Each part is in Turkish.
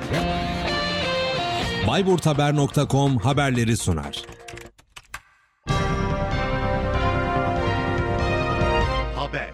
bayburthaber.com haberleri sunar. Haber.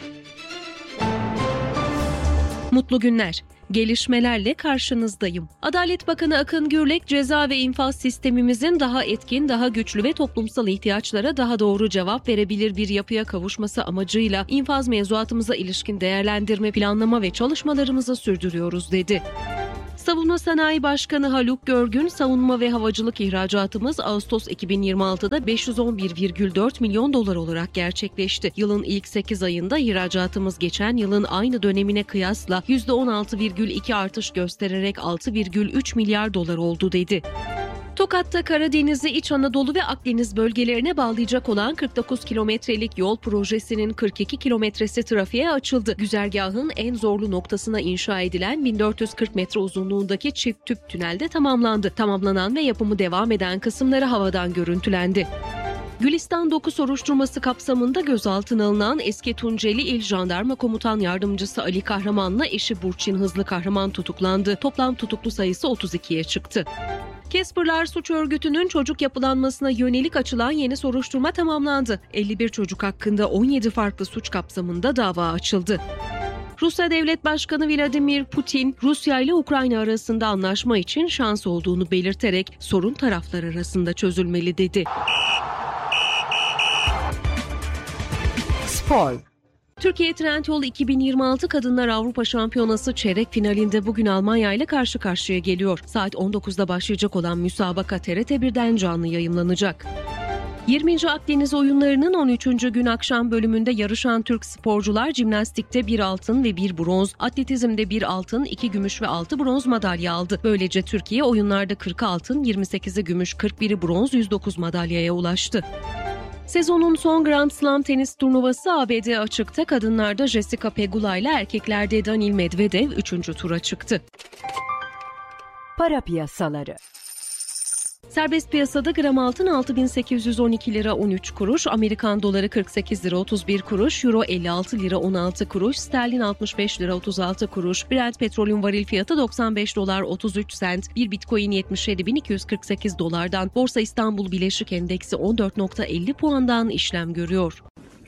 Mutlu günler. Gelişmelerle karşınızdayım. Adalet Bakanı Akın Gürlek, ceza ve infaz sistemimizin daha etkin, daha güçlü ve toplumsal ihtiyaçlara daha doğru cevap verebilir bir yapıya kavuşması amacıyla infaz mevzuatımıza ilişkin değerlendirme, planlama ve çalışmalarımızı sürdürüyoruz dedi. Savunma Sanayi Başkanı Haluk Görgün, savunma ve havacılık ihracatımız Ağustos 2026'da $511,4 milyon olarak gerçekleşti. Yılın ilk 8 ayında ihracatımız geçen yılın aynı dönemine kıyasla %16,2 artış göstererek $6,3 milyar oldu dedi. Tokat'ta Karadeniz'i İç Anadolu ve Akdeniz bölgelerine bağlayacak olan 49 kilometrelik yol projesinin 42 kilometresi trafiğe açıldı. Güzergahın en zorlu noktasına inşa edilen 1440 metre uzunluğundaki çift tüp tünelde tamamlandı. Tamamlanan ve yapımı devam eden kısımları havadan görüntülendi. Gülistan 9 soruşturması kapsamında gözaltına alınan eski Tunceli İl Jandarma Komutan Yardımcısı Ali Kahraman'la eşi Burçin Hızlı Kahraman tutuklandı. Toplam tutuklu sayısı 32'ye çıktı. Casper'lar suç örgütünün çocuk yapılanmasına yönelik açılan yeni soruşturma tamamlandı. 51 çocuk hakkında 17 farklı suç kapsamında dava açıldı. Rusya Devlet Başkanı Vladimir Putin, Rusya ile Ukrayna arasında anlaşma için şans olduğunu belirterek sorun taraflar arasında çözülmeli dedi. Spor. Türkiye Trendyol 2026 Kadınlar Avrupa Şampiyonası çeyrek finalinde bugün Almanya ile karşı karşıya geliyor. Saat 19'da başlayacak olan müsabaka TRT1'den canlı yayımlanacak. 20. Akdeniz Oyunları'nın 13. gün akşam bölümünde yarışan Türk sporcular jimnastikte 1 altın ve 1 bronz, atletizmde 1 altın, 2 gümüş ve 6 bronz madalya aldı. Böylece Türkiye oyunlarda 40 altın, 28'i gümüş, 41'i bronz, 109 madalyaya ulaştı. Sezonun son Grand Slam tenis turnuvası ABD açıkta, kadınlarda Jessica Pegula ile erkeklerde Daniil Medvedev 3. tura çıktı. Para piyasaları. Serbest piyasada gram altın 6.812 lira 13 kuruş, Amerikan doları 48 lira 31 kuruş, Euro 56 lira 16 kuruş, sterlin 65 lira 36 kuruş, Brent petrolün varil fiyatı 95 dolar 33 sent, bir bitcoin 77.248 dolardan, Borsa İstanbul Bileşik Endeksi 14.50 puandan işlem görüyor.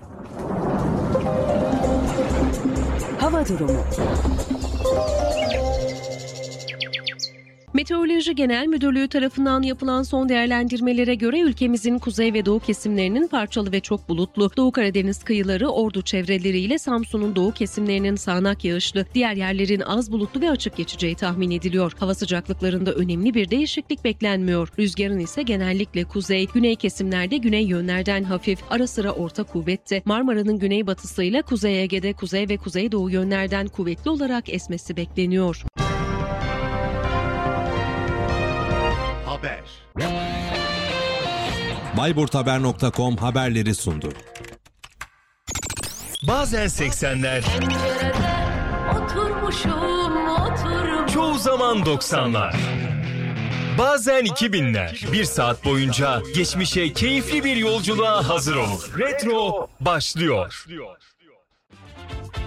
Hava durumu. Meteoroloji Genel Müdürlüğü tarafından yapılan son değerlendirmelere göre ülkemizin kuzey ve doğu kesimlerinin parçalı ve çok bulutlu, Doğu Karadeniz kıyıları, Ordu çevreleriyle Samsun'un doğu kesimlerinin sağanak yağışlı, diğer yerlerin az bulutlu ve açık geçeceği tahmin ediliyor. Hava sıcaklıklarında önemli bir değişiklik beklenmiyor. Rüzgarın ise genellikle kuzey, güney kesimlerde güney yönlerden hafif, ara sıra orta kuvvette, Marmara'nın güneybatısıyla Kuzey Ege'de kuzey ve kuzeydoğu yönlerden kuvvetli olarak esmesi bekleniyor. Haber. bayburthaber.com haberleri sundu. Bazen 80'ler, oturmuşum. çoğu zaman 90'lar. Bazen 2000'ler. Bir saat boyunca geçmişe keyifli bir yolculuğa hazır olun. Retro başlıyor.